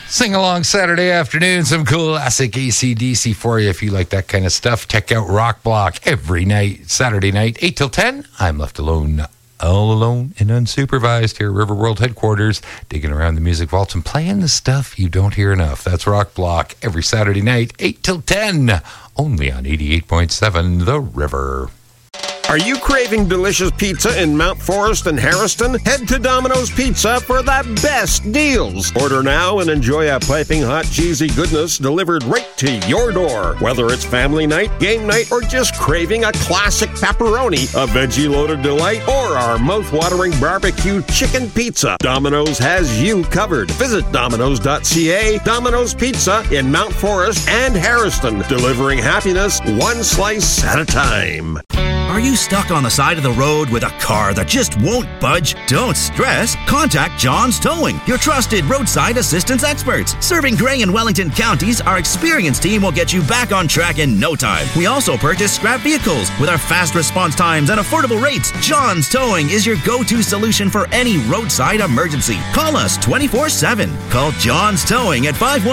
Sing along Saturday afternoon, some classic AC/DC for you if you like that kind of stuff. Check out Rock Block every night, Saturday night, 8 till 10. I'm left alone, all alone and unsupervised here at River World headquarters, digging around the music vaults and playing the stuff you don't hear enough. That's Rock Block every Saturday night, 8 till 10, only on 88.7 The River. Are you craving delicious pizza in Mount Forest and Harriston? Head to Domino's Pizza for the best deals. Order now and enjoy a piping hot cheesy goodness delivered right to your door. Whether it's family night, game night, or just craving a classic pepperoni, a veggie-loaded delight, or our mouth-watering barbecue chicken pizza, Domino's has you covered. Visit Domino's.ca. Domino's Pizza in Mount Forest and Harriston, delivering happiness one slice at a time. Are you stuck on the side of the road with a car that just won't budge? Don't stress. Contact John's Towing, your trusted roadside assistance experts. Serving Grey and Wellington counties, our experienced team will get you back on track in no time. We also purchase scrap vehicles. With our fast response times and affordable rates, John's Towing is your go-to solution for any roadside emergency. Call us 24/7. Call John's Towing at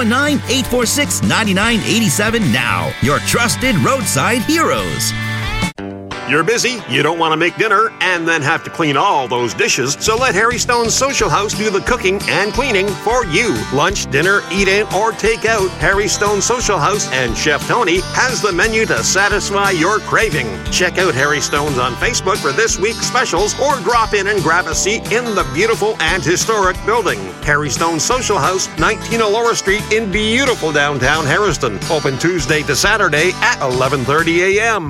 519-846-9987 now. Your trusted roadside heroes. You're busy, you don't want to make dinner, and then have to clean all those dishes, so let Harry Stone's Social House do the cooking and cleaning for you. Lunch, dinner, eat-in, or take-out, Harry Stone's Social House and Chef Tony has the menu to satisfy your craving. Check out Harry Stone's on Facebook for this week's specials, or drop in and grab a seat in the beautiful and historic building. Harry Stone's Social House, 19 Elora Street in beautiful downtown Harriston. Open Tuesday to Saturday at 11:30 a.m.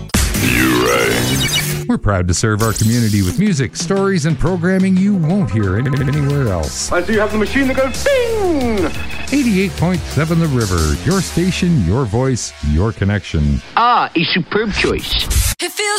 We're proud to serve our community with music, stories, and programming you won't hear anywhere else. I do have the machine that goes bing! 88.7 The River, your station, your voice, your connection. Ah, a superb choice. It feels